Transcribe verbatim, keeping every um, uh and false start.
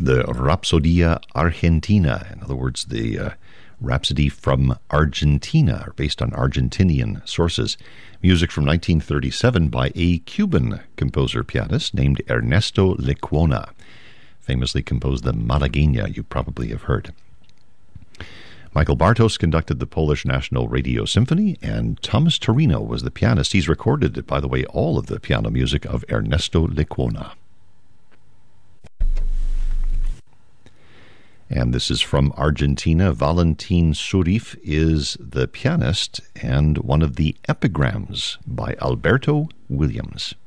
the Rapsodia Argentina. In other words, the uh, Rhapsody from Argentina, based on Argentinian sources. Music from nineteen thirty-seven by a Cuban composer-pianist named Ernesto Lecuona. Famously composed the Malagueña, you probably have heard. Michael Bartos conducted the Polish National Radio Symphony, and Thomas Torino was the pianist. He's recorded, by the way, all of the piano music of Ernesto Lecuona. And this is from Argentina. Valentin Surif is the pianist and one of the epigrams by Alberto Williams.